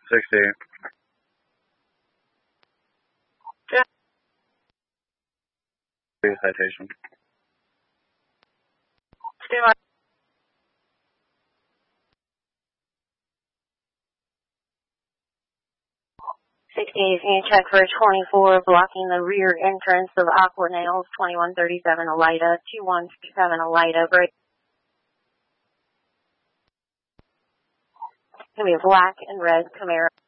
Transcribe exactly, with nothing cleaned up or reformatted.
sixty. Yeah. Citation. sixty-eight, can you check for twenty-four blocking the rear entrance of Aqua Nails, twenty-one thirty-seven Elida, two one seven Elida, break. It's going to be a black and red Camaro.